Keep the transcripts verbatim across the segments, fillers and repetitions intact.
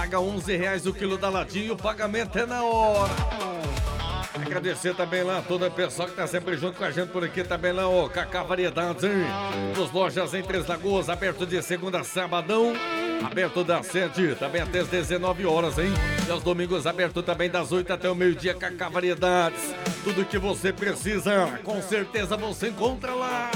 paga onze reais o quilo da latinha e o pagamento é na hora. Agradecer também lá toda a pessoa que tá sempre junto com a gente por aqui também lá, ó, Cacá Variedades, hein? Nos lojas em Três Lagoas, aberto de segunda a sabadão, aberto das sete, também até as dezenove horas, hein? E aos domingos aberto também das oito até o meio-dia, Cacá Variedades. Tudo que você precisa, com certeza você encontra lá.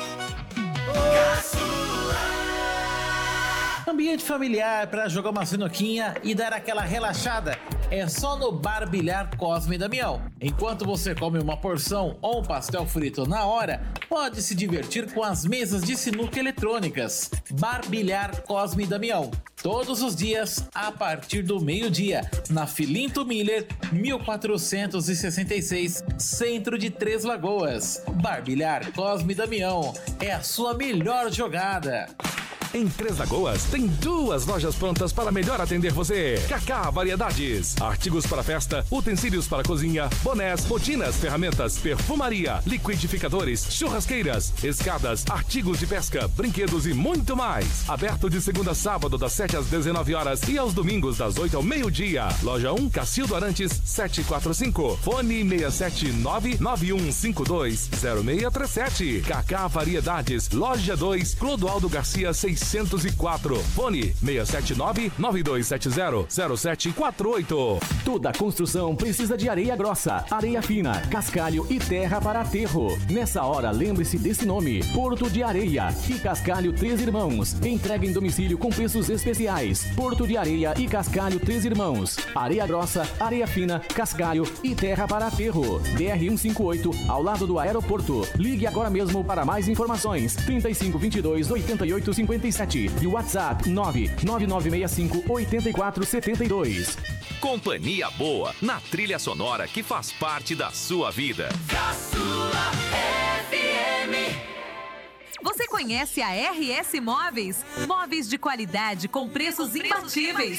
Ambiente familiar para jogar uma sinuquinha e dar aquela relaxada é só no Bar Bilhar Cosme e Damião. Enquanto você come uma porção ou um pastel frito na hora, pode se divertir com as mesas de sinuca eletrônicas. Bar Bilhar Cosme e Damião. Todos os dias, a partir do meio-dia, na Filinto Miller, mil quatrocentos e sessenta e seis, centro de Três Lagoas. Bar Bilhar Cosme e Damião. É a sua melhor jogada. Em Três Lagoas, tem duas lojas prontas para melhor atender você. Cacá Variedades. Artigos para festa, utensílios para cozinha, bonés, botinas, ferramentas, perfumaria, liquidificadores, churrasqueiras, escadas, artigos de pesca, brinquedos e muito mais. Aberto de segunda a sábado, das sete às dezenove horas e aos domingos, das oito ao meio-dia. Loja um, Cacildo Arantes, setecentos e quarenta e cinco. Fone seis sete nove nove um cinco dois zero seis três sete. Cacá Variedades. Loja dois, Clodoaldo Garcia, seiscentos e quatro. Fone seis sete nove nove dois sete zero zero sete quatro oito. Toda construção precisa de areia grossa, areia fina, cascalho e terra para aterro. Nessa hora, lembre-se desse nome: Porto de Areia e Cascalho Três Irmãos. Entrega em domicílio com preços especiais. Porto de Areia e Cascalho Três Irmãos. Areia grossa, areia fina, cascalho e terra para aterro. D R cento e cinquenta e oito, ao lado do aeroporto. Ligue agora mesmo para mais informações. trinta e cinco, vinte e dois, oitenta e oito, cinquenta e sete e WhatsApp nove nove nove seis cinco oito quatro sete dois. Companhia boa na trilha sonora que faz parte da sua vida. Caçula F M. Você conhece a R S Móveis? Móveis de qualidade com preços imbatíveis.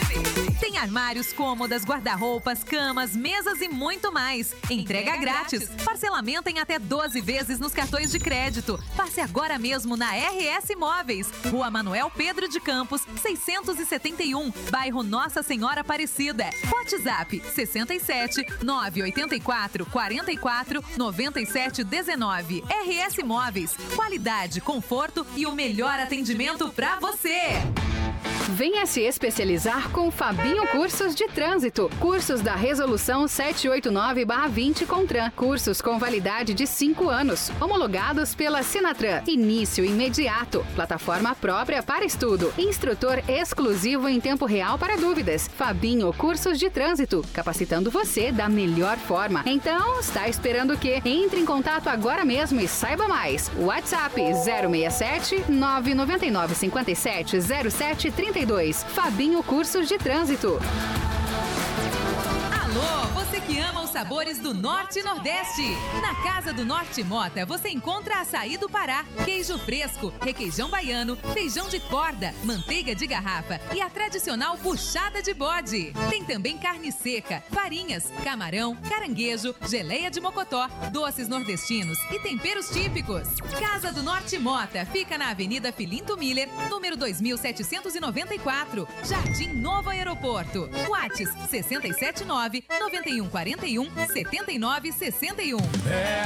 Tem armários, cômodas, guarda-roupas, camas, mesas e muito mais. Entrega grátis. Parcelamento em até doze vezes nos cartões de crédito. Passe agora mesmo na R S Móveis. Rua Manuel Pedro de Campos, seiscentos e setenta e um, bairro Nossa Senhora Aparecida. WhatsApp sessenta e sete, nove oito quatro, quarenta e quatro, noventa e sete, dezenove. R S Móveis. Qualidade, conforto e o melhor atendimento para você. Venha se especializar com Fabinho Cursos de Trânsito. Cursos da Resolução setecentos e oitenta e nove barra vinte Contran. Cursos com validade de cinco anos. Homologados pela Sinatran. Início imediato. Plataforma própria para estudo. Instrutor exclusivo em tempo real para dúvidas. Fabinho Cursos de Trânsito. Capacitando você da melhor forma. Então, está esperando o quê? Entre em contato agora mesmo e saiba mais. WhatsApp zero seis sete nove nove nove cinco sete zero sete três dois. Fabinho Cursos de Trânsito. Alô, você que ama os sabores do Norte e Nordeste. Na Casa do Norte Mota você encontra açaí do Pará, queijo fresco, requeijão baiano, feijão de corda, manteiga de garrafa e a tradicional buchada de bode. Tem também carne seca, farinhas, camarão, caranguejo, geleia de mocotó, doces nordestinos e temperos típicos. Casa do Norte Mota fica na Avenida Filinto Miller, número dois mil setecentos e noventa e quatro, Jardim Novo Aeroporto. WhatsApp sessenta e sete nove nove um quatro um sete nove seis um. É